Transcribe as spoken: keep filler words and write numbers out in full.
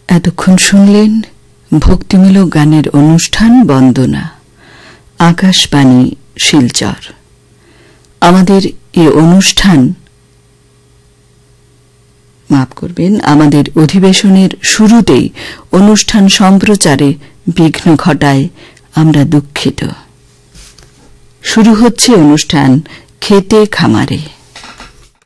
এতক্ষণ শুনলেন ভক্তিমূলক গানের অনুষ্ঠান বন্দনা, আকাশবাণী শিলচর। আমাদের এই অনুষ্ঠান মাফ করবেন, আমাদের অধিবেশনের শুরুতেই অনুষ্ঠান সম্প্রচারে বিঘ্ন ঘটায় আমরা দুঃখিত। শুরু হচ্ছে অনুষ্ঠান খেতে খামারে।